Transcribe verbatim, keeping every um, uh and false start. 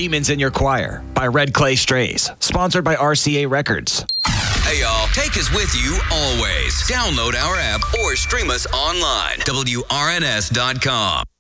Demons in Your Choir by Red Clay Strays. Sponsored by R C A Records. Hey, y'all. Take us with you always. Download our app or stream us online. W R N S dot com.